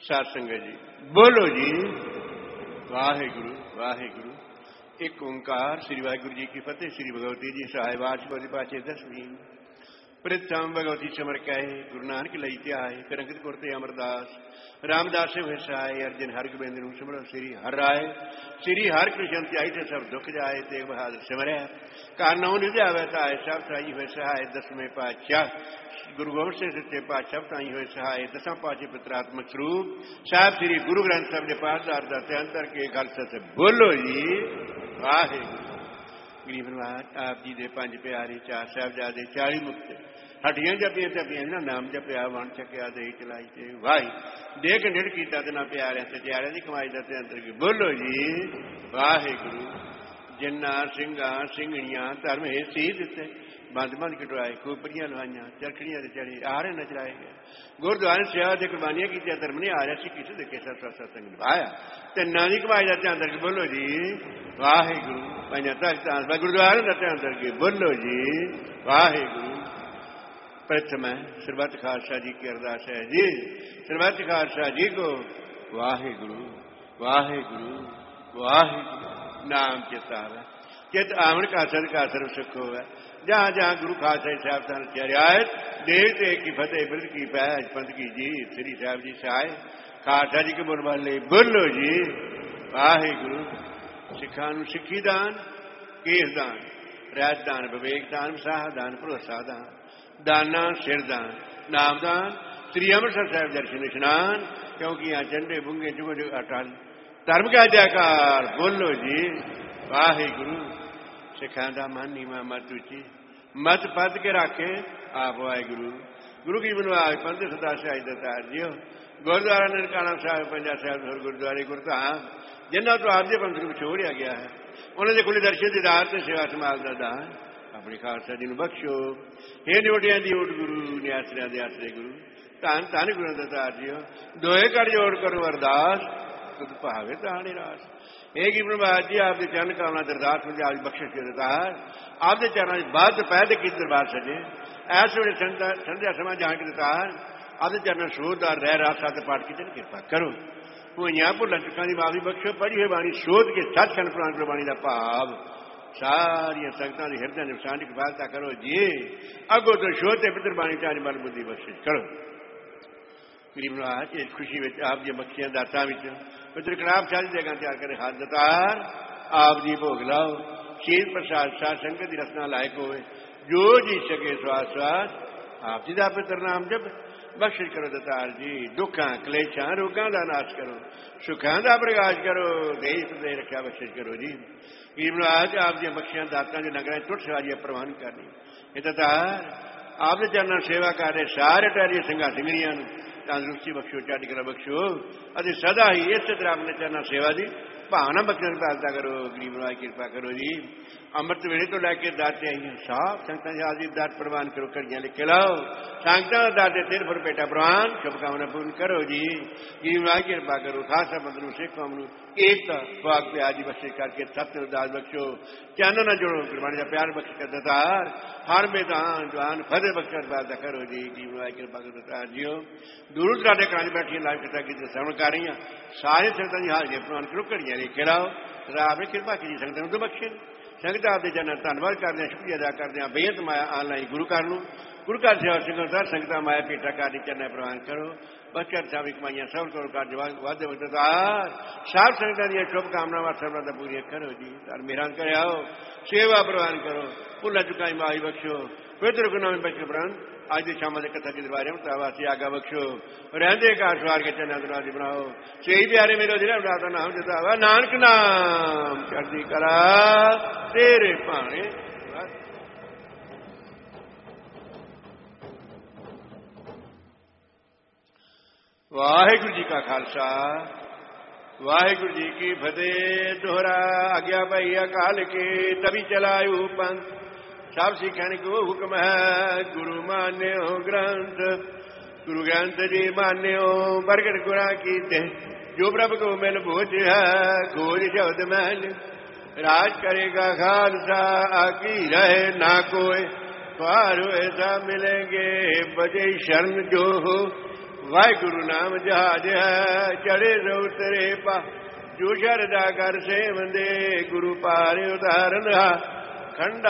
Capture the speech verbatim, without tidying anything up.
साध संगत जी बोलो जी वाहिगुरु वाहिगुरु। एक ओंकार श्री वाहिगुरु जी की फतेह। श्री भगवती जी सहाय वाच पाचे दसवीं प्रथम भगवती समर कहे गुरु नानक लई त्याय फिर अंकित कुरते अमरदास रामदास से सहाय अर्जन हर गोबिंद सिमरो श्री हर राय श्री हर कृष्ण त्याई से सब दुख जाए तेग बहादुर सिमरै कानौ निध्या वैताय सब साई हुए सहाय दसवें पातशाह गुरु गोबिंद सिंह सच्चे पातशाह ताई हुए सहाय दसा पाचे पितरात्मक स्वरूप साहब श्री गुरु ग्रंथ साहब के पाठदार दाते अंतर के खालसा से बोलो जी वाहिगुरु। गरीब नवाज आप जी दे पंज प्यारे चार साहबजादे चाली मुक्त हटियां जपियां जपियां ना नाम जपिया वन चकिया दे चलाई ते वाही देख निड़ कीता ते ना प्यारे ते त्यारे दी कमाई दा ते अंतर की बोलो जी वाहिगुरु। जिन्ना सिंगा सिंगणियां धर्म हे सी दिते बंद बंद कटवाए खोपड़ियां लवाइया चरखड़ियां ते चढ़े आरे नचराए गए गुरुद्वारे सेवा दे कुर्बानियां की धर्म ने आ रहा सी किसी देखे सत्संग निभाया ते नानी कमाई दा ते अंतर की बोलो जी वाहिगुरु। पंजा तख्त गुरुद्वारे दा ते अंतर की बोलो जी वाहिगुरु। प्रथम है सरबत खालसा जी की अरदास है जी सरबत खालसा जी को वाहिगुरु वाहिगुरु वाहिगुरु नाम चेता है चित आमन का सद का सर्व सुख हो है जहाँ जहाँ गुरु खालसा साहब सन चरियायत देवते की फतेह बिरद की पैज पंथ की जी श्री साहब जी सहाय खालसा जी के बोल वाले बोलो जी वाहिगुरु। सिखा सिखी दान केस दान राज दान विवेक दान विसाह दान भरोसा दान दाना सिरदान नामदान श्री अमृतसर साहब दर्शन स्नान क्योंकि यहाँ झंडे बुंगे जुग अटल धर्म का जयकार बोलो जी वाहिगुरु। सिखांदा मन नीमा मत उची मत पद के राखे आप वाहिगुरु। गुरु की बनवाज पंथ सदा शाही दतार जियो गुरुद्वारा ननकाना साहब पंजा साहब गुरुद्वारे गुरधाम जिन्हों तो आपके पंथ को छोड़िया गया है उन्होंने खुले दर्शन दीदार से सेवा संभाल का दान अपने खालसा जी बख्शो हे निवटिया दी ओट गुरु ने आश्रया दे आश्रय गुरु धन धन गुरु दतार जियो दोए कर जोड़ करो अरदास खुद भावे ताने रास। हे की प्रभात जी आपके चरण कामना दरदास में आप बख्शिश के दतार आपके चरण बाद पैद की दरबार सजे ऐसे वे संध्या समा जहाँ के दतार आपके चरण शोधदार रह रात साथ पाठ की जन कृपा करो भूइयां भुलन चुका की माफी बख्शो पढ़ी हुई बाणी शोध के सचखंड पुराण गुरबाणी का भाव सारिया संगतां दे हिरदे ने साझी किफायत करो जी अगो तो शोधे पितर बाणी चारी मल बुद्धि बख्शिश करो। गरीब नवाज इस खुशी में आप जी बख्शियां दाता पितर कलाब चाली जगह तैयार करे हाथ दतार आप जी भोग लाओ शीर प्रसाद साध संगत की रसना लायक होए जो जी सके स्वास स्वास आप जी का पितर नाम जब बख्शिश करो दतार जी दुखा कलेशा रोगों का नाश करो सुखा का प्रकाश करो देश प्रदेश रक्षा बख्शिश करो जी। गरीबराज आप जी बख्शियां दाता जो नगर टुट सवारी प्रवान करनी ये दतार आपने चरणों सेवा कर रहे सारे टहरी सिंगा सिंगड़ियां तंदुरुस्ती बख्शो चढ़ कला बख्शो अरे सदा ही इस तरह अपने चरणों सेवा की भावना बख्शण पालता करो। गरीबराज कृपा करो जी अमृत वेले तो लैके दाते आई साफ संगतां आदि दात प्रवान करो घड़ियां लिख के लाओ संगतां दाते तेरे पर बेटा प्रवान शुभकामना पूर्ण करो जी। गरीबराज कृपा करो खासा बंदू सिख कौम एकता स्वाग पे आदि बख्शे करके सत्य उदास बख्शो चैन न जोड़ो गुरबाणी का प्यार बख्श कर दतार हर मैदान जवान फतेह बख्शर पालता करो जी। गरीबराज कृपा करो दतार जियो दूर दराडे कराने बैठी लाइव कथा की श्रवण कर रही सारे संगतां की हाजिरी प्रवान करो घड़ियां लिख के लाओ आपने कृपा की संगतां तो बख्शे संगत आपके जन धन्यवाद करते हैं शुक्रिया अदा करते हैं बेहद माया ऑनलाइन गुरु घर नूं गुरु घर सेवा संगत संगत माया भेटा कर चरण प्रवान करो बचत सावी कमाइया सब करो कर वादे वकतार सब संगत दी शुभकामनावां सर्वदा पूरी करो जी। तर मेहर कर आओ सेवा प्रवान करो भुला चुकाई माई बख्शो पवित्र गुनाह में बख्शो प्राण आज की शाम के कथा के दरबारे मुतावासी आगा बख्शो रहते का सवार के चरण दरवाजे बनाओ सही प्यारे मेरे जिला का नाम जतावा नानक नाम चढ़ती कला तेरे भाने। वाहिगुरु जी का खालसा वाहिगुरु जी की फतेह। दोहरा आज्ञा पाई अकाल के तभी चलायु पंथ सब सिखण को हुक्म है गुरु मान्यो ग्रंथ गुरु ग्रंथ जी मान्यो प्रगट गुरा कीते जो प्रभु को मिल भोज है खोज शब्द महल राज करेगा खालसा आकी रहे ना कोई पार ऐसा मिलेंगे बजे शरण जो हो ਵਾਹਿਗੁਰੂ ਨਾਮ ਜਹਾਜ ਹੈ ਚੜੇ ਸੋ ਉਤਰੇ ਪਾ ਜੋ ਸ਼ਰਦਾ ਕਰ ਸੇਵੰਦੇ ਗੁਰੂ ਪਾਰ ਉਤਾਰਨ ਖੰਡਾ